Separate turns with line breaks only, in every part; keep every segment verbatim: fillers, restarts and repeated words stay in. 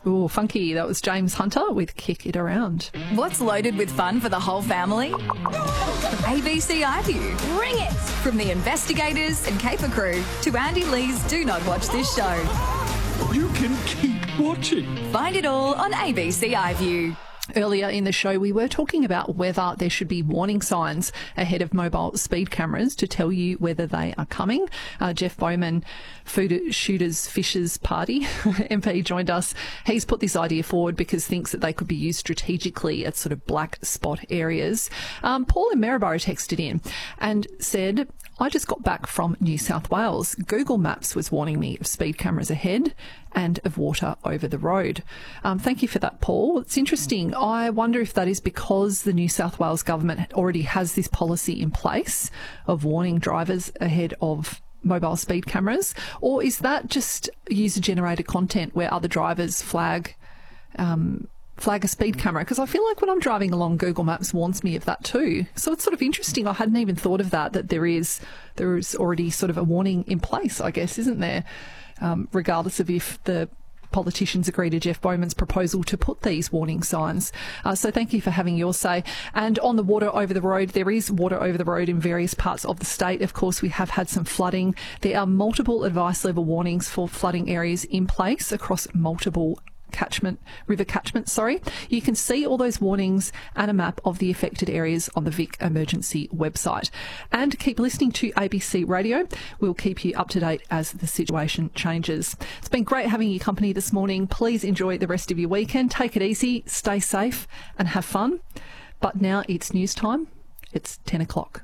Ooh, funky. That was James Hunter with Kick It Around.
What's loaded with fun for the whole family? A B C iView. Bring it! From the investigators and caper crew to Andy Lee's Do Not Watch This Show.
You can keep watching.
Find it all on A B C iView.
Earlier in the show, we were talking about whether there should be warning signs ahead of mobile speed cameras to tell you whether they are coming. Uh, Jeff Bowman, Food Shooters Fishers Party M P, joined us. He's put this idea forward because thinks that they could be used strategically at sort of black spot areas. Um, Paul in Maryborough texted in and said, I just got back from New South Wales. Google Maps was warning me of speed cameras ahead and of water over the road. Um, thank you for that, Paul. It's interesting. I wonder if that is because the New South Wales government already has this policy in place of warning drivers ahead of mobile speed cameras, or is that just user-generated content where other drivers flag um, flag a speed camera? Because I feel like when I'm driving along, Google Maps warns me of that too. So it's sort of interesting. I hadn't even thought of that, that there is there is already sort of a warning in place, I guess, isn't there? Um, regardless of if the politicians agree to Jeff Bowman's proposal to put these warning signs. Uh, so thank you for having your say. And on the water over the road, there is water over the road in various parts of the state. Of course, we have had some flooding. There are multiple advice level warnings for flooding areas in place across multiple catchment, river catchment, sorry. You can see all those warnings and a map of the affected areas on the Vic Emergency website. And keep listening to A B C Radio. We'll keep you up to date as the situation changes. It's been great having your company this morning. Please enjoy the rest of your weekend. Take it easy, stay safe and have fun. But now it's news time. It's ten o'clock.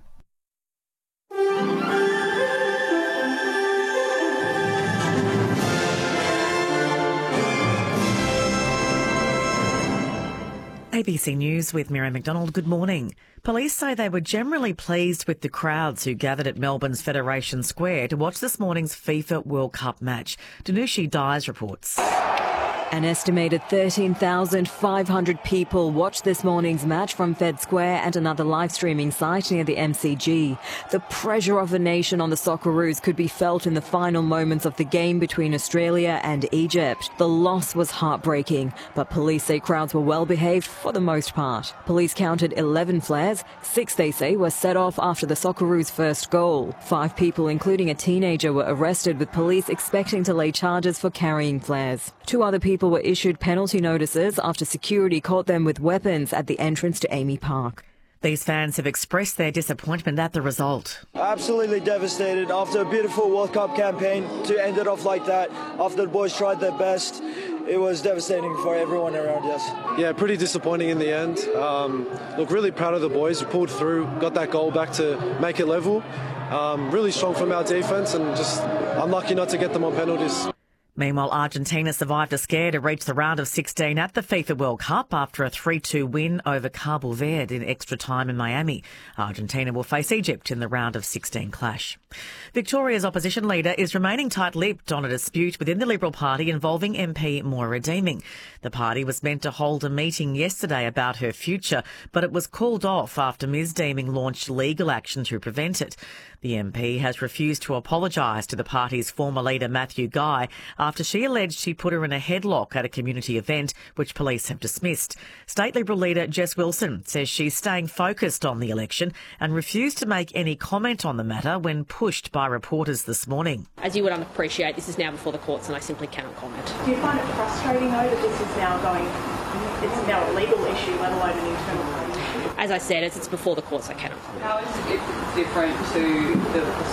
A B C News with Miriam McDonald. Good morning. Police say they were generally pleased with the crowds who gathered at Melbourne's Federation Square to watch this morning's FIFA World Cup match. Danushi Dyes reports.
An estimated thirteen thousand five hundred people watched this morning's match from Fed Square and another live streaming site near the M C G. The pressure of the nation on the Socceroos could be felt in the final moments of the game between Australia and Egypt. The loss was heartbreaking, but police say crowds were well behaved for the most part. Police counted eleven flares. Six, they say, were set off after the Socceroos' first goal. Five people, including a teenager, were arrested, with police expecting to lay charges for carrying flares. Two other people were issued penalty notices after security caught them with weapons at the entrance to Amy Park.
These fans have expressed their disappointment at the result.
Absolutely devastated after a beautiful World Cup campaign to end it off like that. After the boys tried their best, it was devastating for everyone around us.
Yeah, pretty disappointing in the end. Um, look, really proud of the boys who pulled through, got that goal back to make it level. Um, really strong from our defence and just unlucky not to get them on penalties.
Meanwhile, Argentina survived a scare to reach the round of sixteen at the FIFA World Cup after a three two win over Cabo Verde in extra time in Miami. Argentina will face Egypt in the round of sixteen clash. Victoria's opposition leader is remaining tight-lipped on a dispute within the Liberal Party involving M P Moira Deeming. The party was meant to hold a meeting yesterday about her future, but it was called off after Ms Deeming launched legal action to prevent it. The M P has refused to apologise to the party's former leader Matthew Guy after she alleged she put her in a headlock at a community event, which police have dismissed. State Liberal leader Jess Wilson says she's staying focused on the election and refused to make any comment on the matter when pushed by reporters this morning.
As you would appreciate, this is now before the courts and I simply cannot comment.
Do you find it frustrating, though, that this is now going, it's now a legal issue, let alone an internal party issue?
As I said, as it's before the courts, I cannot comment.
How is it different to the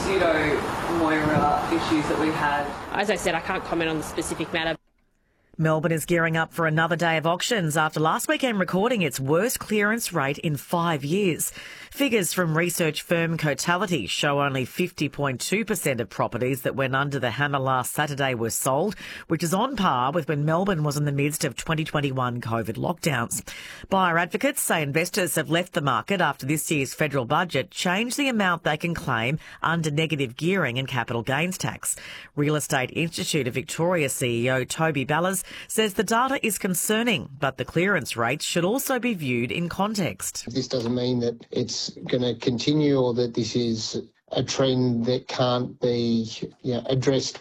pseudo-Moira issues that we've had?
As I said, I can't comment on the specific matter.
Melbourne is gearing up for another day of auctions after last weekend recording its worst clearance rate in five years. Figures from research firm Cotality show only fifty point two percent of properties that went under the hammer last Saturday were sold, which is on par with when Melbourne was in the midst of twenty twenty-one COVID lockdowns. Buyer advocates say investors have left the market after this year's federal budget changed the amount they can claim under negative gearing and capital gains tax. Real Estate Institute of Victoria C E O Toby Ballas says the data is concerning, but the clearance rates should also be viewed in context.
This doesn't mean that it's going to continue or that this is a trend that can't be, you know, addressed